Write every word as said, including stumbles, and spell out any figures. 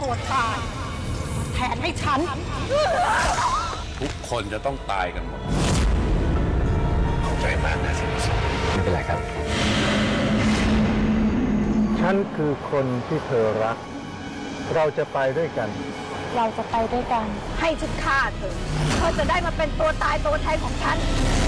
ตัวตายแทนให้ฉันทุกคนจะต้องตายกันหมดขอบใจมากนะสิริศรไม่เป็นไรครับฉันคือคนที่เธอรักเราจะไปด้วยกันเราจะไปด้วยกันให้ฉันฆ่าเธอเธอจะได้มาเป็นตัวตายตัวแทนของฉัน